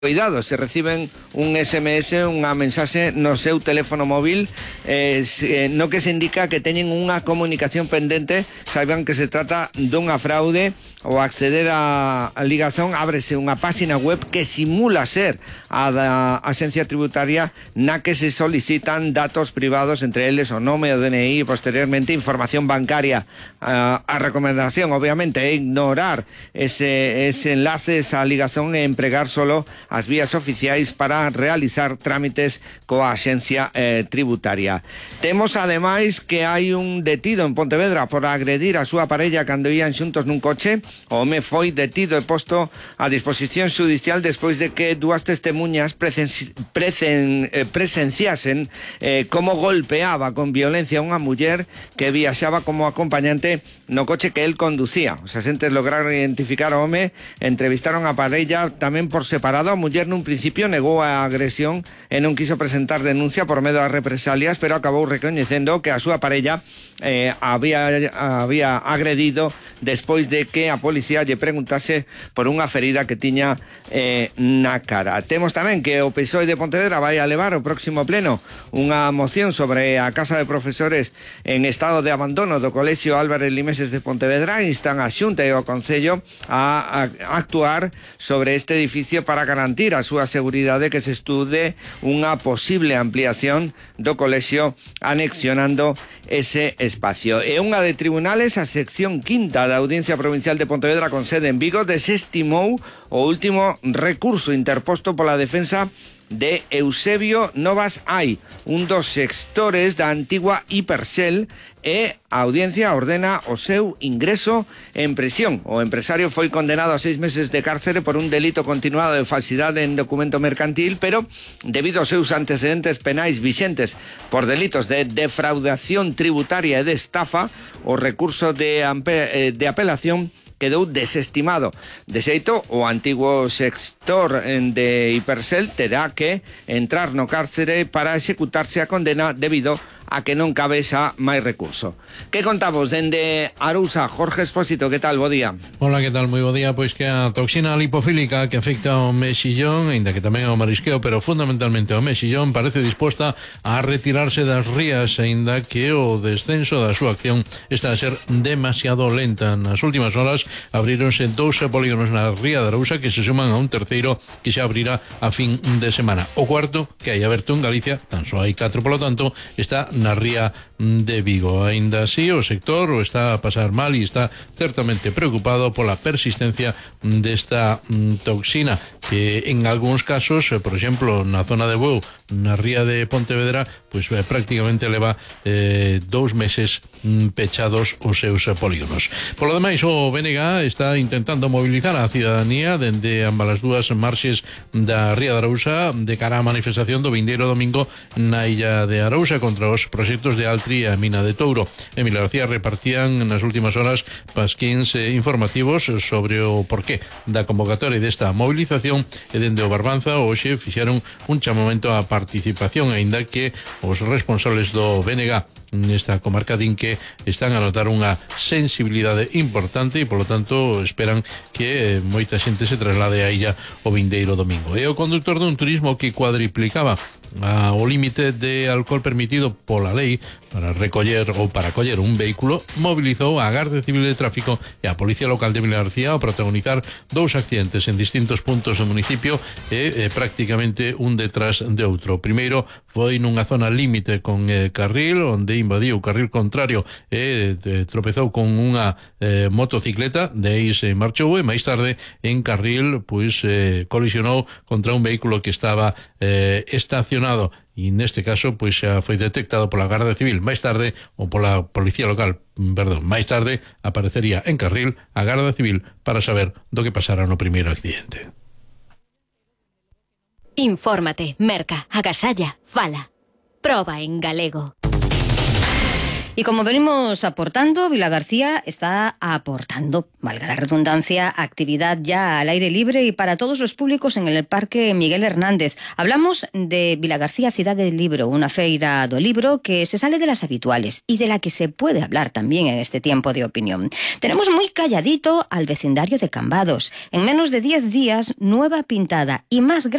Cuidado, se reciben un SMS, unha mensaxe no seu teléfono móvil no que se indica que teñen unha comunicación pendente, saiban que se trata dunha fraude. Ao acceder a ligazón ábrese unha páxina web que simula ser a da Axencia Tributaria na que se solicitan datos privados, entre eles o nome, o DNI e posteriormente información bancaria. A recomendación obviamente é ignorar ese enlace, esa ligazón e empregar solo as vías oficiais para realizar trámites coa Axencia Tributaria. Temos ademais que hai un detido en Pontevedra por agredir a súa parella cando ían xuntos nun coche. O home foi detido e posto a disposición xudicial despois de que dúas testemuñas presenciasen como golpeaba con violencia a unha muller que viaxaba como acompañante no coche que el conducía. Os agentes lograron identificar o home, entrevistaron a parella tamén por separado. A muller nun principio negou a agresión e non quiso presentar denuncia por medo a represalias, pero acabou recoñecendo que a súa parella había agredido despois de que a policía lle preguntase por unha ferida que tiña na cara. Temos tamén que o PSOE de Pontevedra vai a levar ao próximo pleno unha moción sobre a casa de profesores en estado de abandono do Colexio Álvarez Limeses de Pontevedra. Instan a Xunta e ao Concello a actuar sobre este edificio para garantir a súa seguridade, que se estude unha posible ampliación do colexio anexionando ese espacio. E unha de tribunales, a sección quinta da Audiencia Provincial de Pontevedra con sede en Vigo, desestimou o último recurso interposto pola defensa de Eusebio Novas Ai, un dos xestores da antigua Hiperxel, e a audiencia ordena o seu ingreso en prisión. O empresario foi condenado a 6 meses de cárcere por un delito continuado de falsidade en documento mercantil, pero debido aos seus antecedentes penais vixentes por delitos de defraudación tributaria e de estafa, o recurso de apelación quedou desestimado. De xeito, o antigo xestor de Hiperxel terá que entrar no cárcere para executarse a condena debido a que non cabe xa máis recurso. Que contamos dende Arousa? Jorge Expósito, que tal? Bo día. Hola, que tal? Moi bo día. Pois que a toxina lipofílica que afecta ao mexillón, ainda que tamén ao marisqueo, pero fundamentalmente ao mexillón, parece disposta a retirarse das rías, ainda que o descenso da súa acción está a ser demasiado lenta. Nas últimas horas abríronse 2 polígonos na ría de Arousa que se suman a un terceiro que xa abrirá a fin de semana. O cuarto que hai aberto en Galicia, tan só hai 4, polo tanto, está na ría de Vigo. Ainda así, o sector o está a pasar mal e está certamente preocupado pola persistencia desta toxina, que en algúns casos, por exemplo, na zona de Bueu, na ría de Pontevedra, pois prácticamente leva 2 meses pechados os seus polígonos. Polo demais, o BNG está intentando mobilizar a cidadanía dende ambas as dúas marxes da ría de Arousa de cara á manifestación do vindeiro domingo na illa de Arousa contra os proxectos de Altri e a mina de Touro. Emilio García repartían nas últimas horas pasquíns informativos sobre o porqué da convocatoria desta movilización, e dende o Barbanza hoxe fixeron un chamamento á participación, aínda que os responsables do BNG nesta comarca din que están a notar unha sensibilidade importante e, polo tanto, esperan que moita xente se traslade a illa o vindeiro domingo. E o conductor dun turismo que cuadriplicaba o límite de alcohol permitido pola lei para coller un vehículo, mobilizou a Garda Civil de Tráfico e a Policía Local de Emilio García ao protagonizar 2 accidentes en distintos puntos do municipio e prácticamente un detrás de outro. Primeiro foi nunha zona límite con Carril, onde invadiu o carril contrario e tropezou con unha motocicleta, de aí se marchou, e máis tarde en Carril colisionou contra un vehículo que estaba estacionado, e neste caso pois xa foi detectado pola Garda Civil. Máis tarde, ou pola Policía Local, máis tarde aparecería en Carril a Garda Civil para saber do que pasara no primeiro accidente. Infórmate, merca, agasalla, fala. Proba en galego. Y como venimos aportando, Vilagarcía está aportando, valga la redundancia, actividad ya al aire libre y para todos los públicos en el Parque Miguel Hernández. Hablamos de Vilagarcía Cidade del Libro, una feira do libro que se sale de las habituales y de la que se puede hablar también en este tiempo de opinión. Tenemos muy calladito al vecindario de Cambados. En menos de 10 días, nueva pintada y más grande